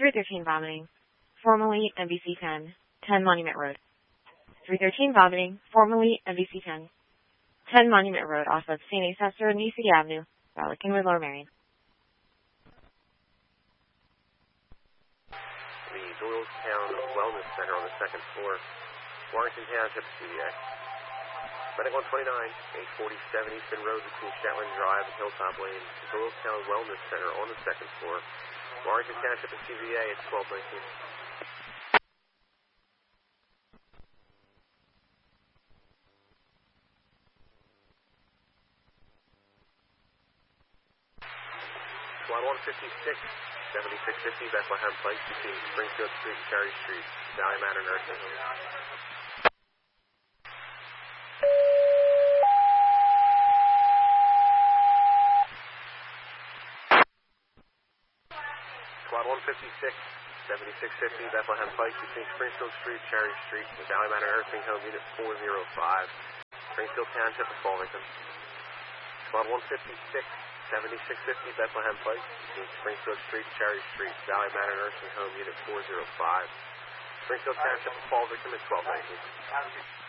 313 vomiting, formerly MVC 10, 10 Monument Road. 313 vomiting, formerly MVC 10, 10 Monument Road off of St. Ancestor and New City Avenue, Valley Kingwood, Lower Marion. The Doylestown Wellness Center on the second floor, Warrington Township, CVA. Medic 129, 847 Eastern Road between Shetland Drive and Hilltop Lane. The Doylestown Wellness Center on the second floor, Warrington Township and CVA at 1219. Squad 156, 7650 Bethlehem Place between Springfield Street and Cherry Street, Valley Manor Nursing Home. Squad 156, 7650 Bethlehem Place between Springfield Street and Cherry Street, the Valley Manor Nursing Home, Unit 405, Springfield Township of Farmington. Squad 156, 7650 Bethlehem Place between Springfield Street and Cherry Street, Valley Manor Nursing Home, Unit 405, Springfield Township of Fall Victim at 1219.